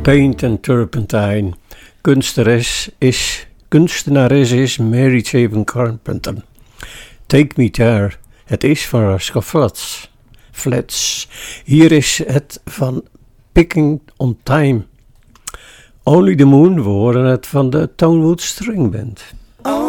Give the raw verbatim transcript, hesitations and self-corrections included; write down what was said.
Paint and Turpentine. Kunstenares is, kunstenares is Mary Chapin Carpenter. Take Me There. Het is van Rascal Flatts. Flats. Hier is het van Picking on Time. Only the Moon, we horen het van de Tonewood String Band.